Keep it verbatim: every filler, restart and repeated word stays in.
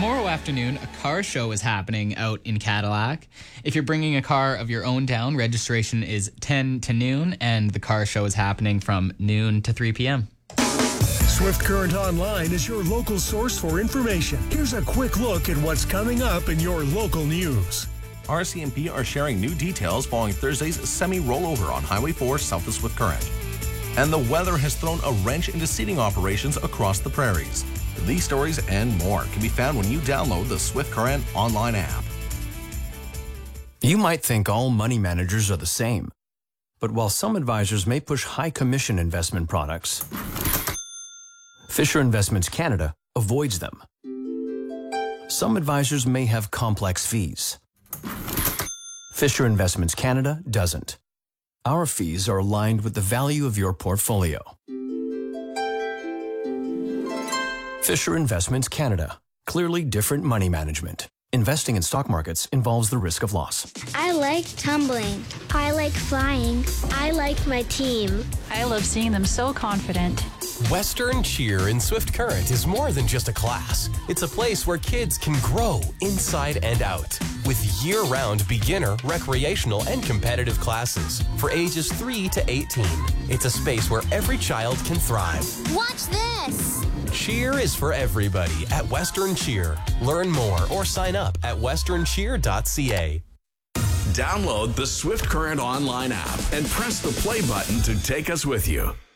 tomorrow afternoon, a car show is happening out in Cadillac. If you're bringing a car of your own down, registration is ten to noon, and the car show is happening from noon to three p.m. Swift Current Online is your local source for information. Here's a quick look at what's coming up in your local news. R C M P are sharing new details following Thursday's semi-rollover on Highway four south of Swift Current. And the weather has thrown a wrench into seeding operations across the prairies. These stories and more can be found when you download the Swift Current online app. You might think all money managers are the same. But while some advisors may push high commission investment products, Fisher Investments Canada avoids them. Some advisors may have complex fees. Fisher Investments Canada doesn't. Our fees are aligned with the value of your portfolio. Fisher Investments Canada. Clearly different money management. Investing in stock markets involves the risk of loss. I like tumbling. I like flying. I like my team. I love seeing them so confident. Western Cheer in Swift Current is more than just a class. It's a place where kids can grow inside and out. With year-round beginner, recreational, and competitive classes for ages three to eighteen. It's a space where every child can thrive. Watch this! Cheer is for everybody at Western Cheer. Learn more or sign up at western cheer dot c a. Download the Swift Current online app and press the play button to take us with you.